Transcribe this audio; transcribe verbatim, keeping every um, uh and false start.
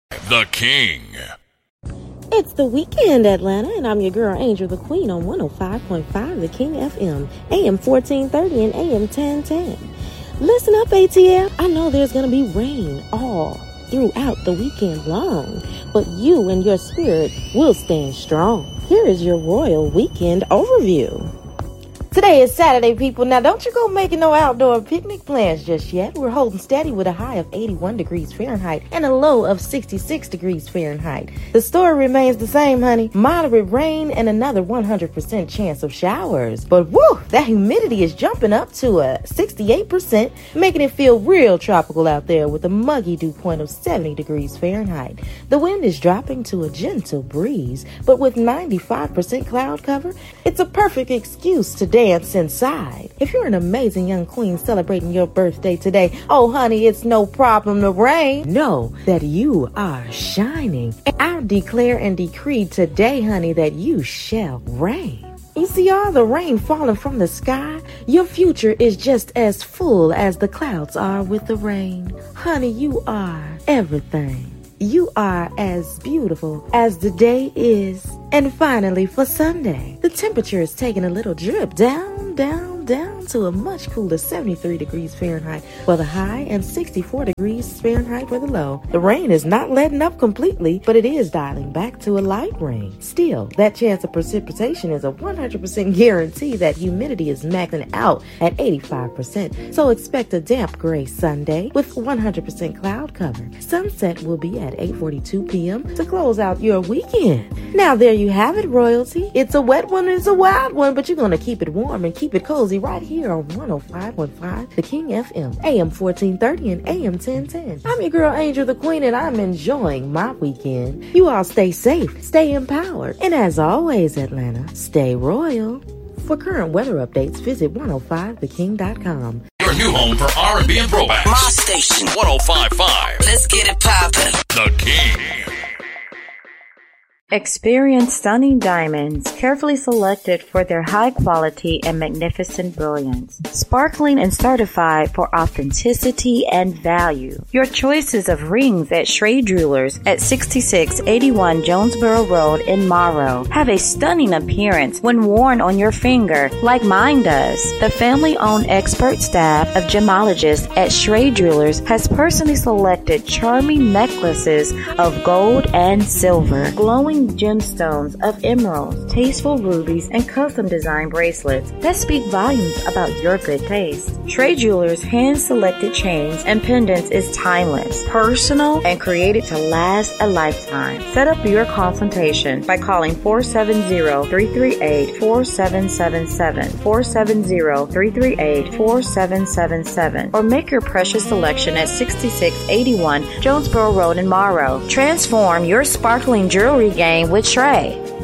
The King. It's the weekend, Atlanta, and I'm your girl, Angel the Queen, on one oh five point five The King F M, A M fourteen thirty and A M ten ten. Listen up, A T F. I know there's going to be rain all throughout the weekend long, but you and your spirit will stand strong. Here is your Royal Weekend Overview. Today is Saturday, people. Now, don't you go making no outdoor picnic plans just yet. We're holding steady with a high of eighty-one degrees Fahrenheit and a low of sixty-six degrees Fahrenheit. The story remains the same, honey. Moderate rain and another one hundred percent chance of showers. But woo, that humidity is jumping up to a sixty-eight percent, making it feel real tropical out there with a muggy dew point of seventy degrees Fahrenheit. The wind is dropping to a gentle breeze, but with ninety-five percent cloud cover, it's a perfect excuse to dance inside. If you're an amazing young queen celebrating your birthday today, oh honey, it's no problem to rain. Know that you are shining. I declare and decree today, honey, that you shall reign. You see all the rain falling from the sky? Your future is just as full as the clouds are with the rain. Honey, you are everything. You are as beautiful as the day is. And finally, for Sunday, the temperature is taking a little drip down, down, down to a much cooler seventy-three degrees Fahrenheit for the high and sixty-four degrees Fahrenheit for the low. The rain is not letting up completely, but it is dialing back to a light rain. Still, that chance of precipitation is a one hundred percent guarantee that humidity is maxing out at eighty-five percent. So expect a damp gray Sunday with one hundred percent cloud cover. Sunset will be at eight forty-two p.m. to close out your weekend. Now there you have it, royalty. It's a wet one, it's a wild one, but you're going to keep it warm and keep it cozy right here on one oh five point five The King F M, A M fourteen thirty and A M ten ten. I'm your girl, Angel the Queen, and I'm enjoying my weekend. You all stay safe, stay empowered, and as always, Atlanta, stay royal. For current weather updates, visit one oh five the king dot com. Your new home for R and B and throwbacks. My station. one oh five point five. Let's get it poppin'. The King. Experience stunning diamonds, carefully selected for their high quality and magnificent brilliance. Sparkling and certified for authenticity and value. Your choices of rings at Shrey Jewelers at sixty-six eighty-one Jonesboro Road in Morrow have a stunning appearance when worn on your finger, like mine does. The family-owned expert staff of gemologists at Shrey Jewelers has personally selected charming necklaces of gold and silver, glowing gemstones of emeralds, tasteful rubies, and custom design bracelets that speak volumes about your good taste. Shrey Jewelers' hand-selected chains and pendants is timeless, personal, and created to last a lifetime. Set up your consultation by calling four seven zero, three three eight, four seven seven seven, four seven zero, three three eight, four seven seven seven, or make your precious selection at sixty-six eighty-one Jonesboro Road in Morrow. Transform your sparkling jewelry game with Shrey.